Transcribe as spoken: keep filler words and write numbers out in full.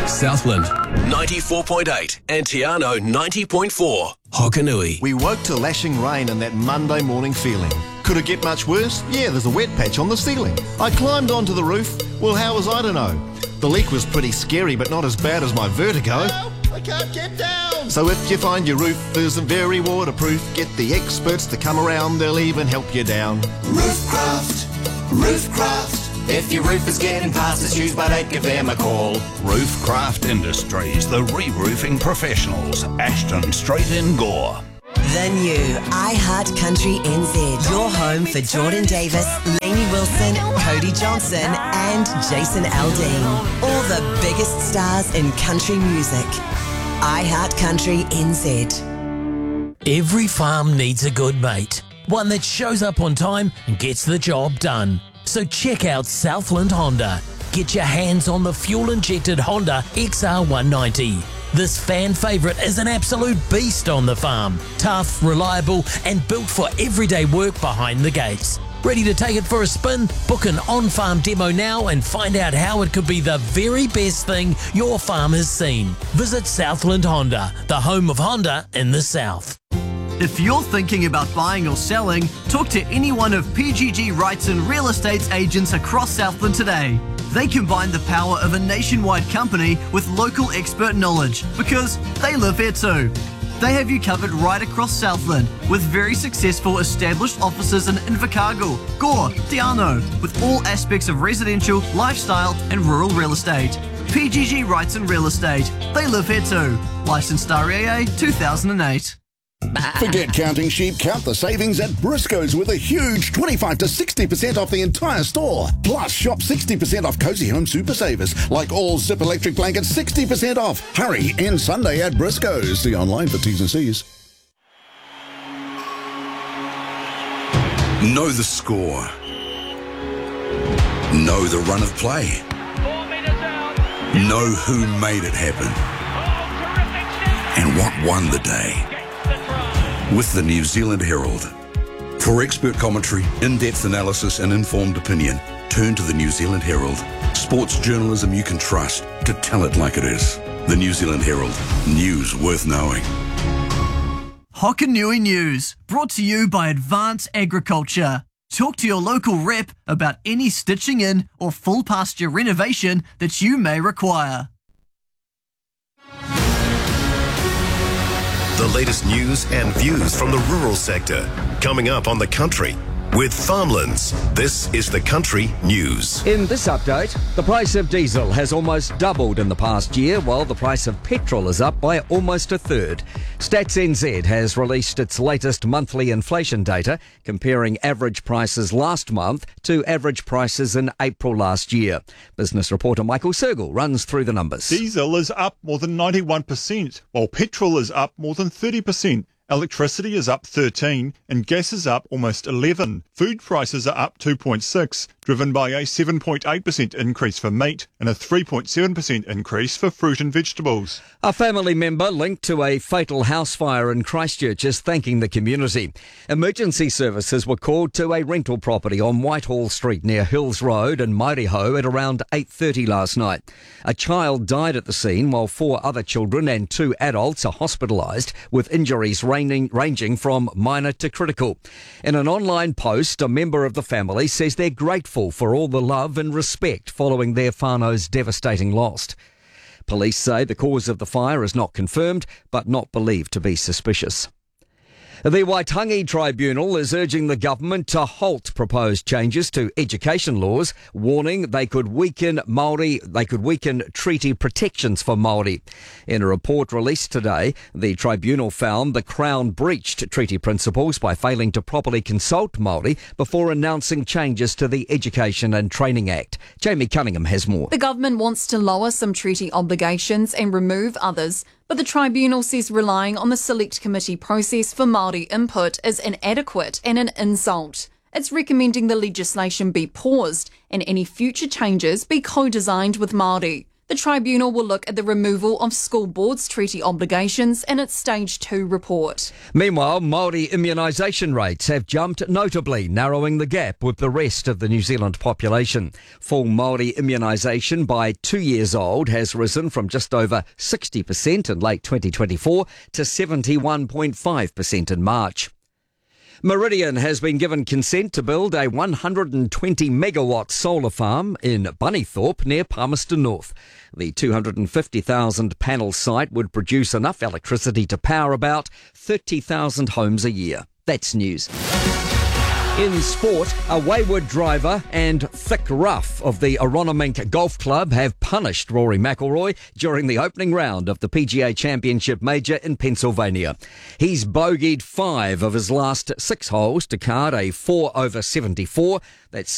Southland ninety-four point eight and Tiano ninety point four. Hokanui. We woke to lashing rain and that Monday morning feeling. Could it get much worse? Yeah, there's a wet patch on the ceiling. I climbed onto the roof. Well, how was I to know? The leak was pretty scary, but not as bad as my vertigo. Help! I can't get down! So if you find your roof isn't very waterproof, get the experts to come around. They'll even help you down. Roofcraft, Roofcraft. If your roof is getting past its use by date, give them a call. Roofcraft Industries, the re-roofing professionals. Ashton Street in Gore. The new iHeart Country N Z. Your home for Jordan Davis, Lainey Wilson, Cody Johnson and Jason Aldean. All the biggest stars in country music. iHeart Country N Z. Every farm needs a good mate. One that shows up on time and gets the job done. So check out Southland Honda. Get your hands on the fuel-injected Honda X R one ninety. This fan favourite is an absolute beast on the farm. Tough, reliable and built for everyday work behind the gates. Ready to take it for a spin? Book an on-farm demo now and find out how it could be the very best thing your farm has seen. Visit Southland Honda, the home of Honda in the South. If you're thinking about buying or selling, talk to any one of P G G Rights and Real Estate's agents across Southland today. They combine the power of a nationwide company with local expert knowledge because they live here too. They have you covered right across Southland with very successful established offices in Invercargill, Gore, Tiano, with all aspects of residential, lifestyle and rural real estate. P G G Rights and Real Estate. They live here too. Licensed R A A two thousand eight. Forget counting sheep, count the savings at Briscoe's with a huge twenty-five to sixty percent off the entire store. Plus, shop sixty percent off Cozy Home Super Savers, like all Zip electric blankets, sixty percent off. Hurry, end Sunday at Briscoe's. See online for T's and C's. Know the score. Know the run of play. Know who made it happen. And what won the day. With the New Zealand Herald. For expert commentary, in-depth analysis and informed opinion, turn to the New Zealand Herald. Sports journalism you can trust to tell it like it is. The New Zealand Herald. News worth knowing. Hokanui News, brought to you by Advance Agriculture. Talk to your local rep about any stitching in or full pasture renovation that you may require. The latest news and views from the rural sector. Coming up on The Country with Farmlands. This is The Country News. In this update, the price of diesel has almost doubled in the past year, while the price of petrol is up by almost a third. Stats N Z has released its latest monthly inflation data, comparing average prices last month to average prices in April last year. Business reporter Michael Sergel runs through the numbers. Diesel is up more than ninety-one percent, while petrol is up more than thirty percent. Electricity is up thirteen and gas is up almost eleven. Food prices are up two point six, driven by a seven point eight percent increase for meat and a three point seven percent increase for fruit and vegetables. A family member linked to a fatal house fire in Christchurch is thanking the community. Emergency services were called to a rental property on Whitehall Street near Hills Road in Mairiho at around eight thirty last night. A child died at the scene while four other children and two adults are hospitalised with injuries ranging, ranging from minor to critical. In an online post, a member of the family says they're grateful for all the love and respect following their whānau's devastating loss. Police say the cause of the fire is not confirmed, but not believed to be suspicious. The Waitangi Tribunal is urging the government to halt proposed changes to education laws, warning they could weaken Māori, they could weaken treaty protections for Māori. In a report released today, the tribunal found the Crown breached treaty principles by failing to properly consult Māori before announcing changes to the Education and Training Act. Jamie Cunningham has more. The government wants to lower some treaty obligations and remove others, but the tribunal says relying on the select committee process for Māori input is inadequate and an insult. It's recommending the legislation be paused and any future changes be co-designed with Māori. The The tribunal will look at the removal of school boards' treaty obligations in its Stage two report. Meanwhile, Māori immunisation rates have jumped notably, narrowing the gap with the rest of the New Zealand population. Full Māori immunisation by two years old has risen from just over sixty percent in late twenty twenty-four to seventy-one point five percent in March. Meridian has been given consent to build a one hundred twenty megawatt solar farm in Bunnythorpe near Palmerston North. The two hundred fifty thousand panel site would produce enough electricity to power about thirty thousand homes a year. That's news. In sport, a wayward driver and thick rough of the Aronimink Golf Club have punished Rory McIlroy during the opening round of the P G A Championship Major in Pennsylvania. He's bogeyed five of his last six holes to card a four over seventy-four. That's